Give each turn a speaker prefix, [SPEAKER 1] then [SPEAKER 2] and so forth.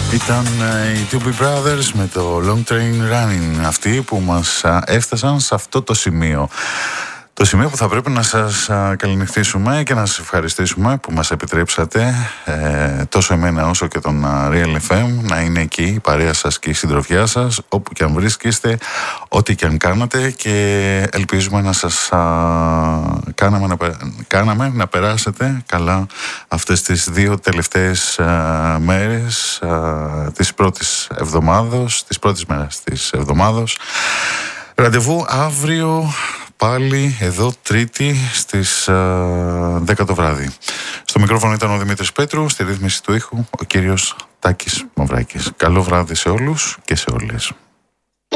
[SPEAKER 1] Ήταν οι Doobie Brothers με το Long Train Running, αυτοί που μας έφτασαν σε αυτό το σημείο. Το σημείο που θα πρέπει να σας καληνυχτήσουμε και να σας ευχαριστήσουμε που μας επιτρέψατε τόσο εμένα όσο και τον Real FM να είναι εκεί η παρέα σας και η συντροφιά σας όπου και αν βρίσκεστε, ό,τι και αν κάνατε, και ελπίζουμε να σας κάναμε να περάσετε καλά αυτές τις 2 τελευταίες μέρες της πρώτης μέρας της εβδομάδος. Ραντεβού αύριο πάλι εδώ Τρίτη στις 10 το βράδυ. Στο μικρόφωνο ήταν ο Δημήτρης Πέτρου, στη ρύθμιση του ήχου ο κύριος Τάκης Μαυράκης. Καλό βράδυ σε όλους και σε όλες.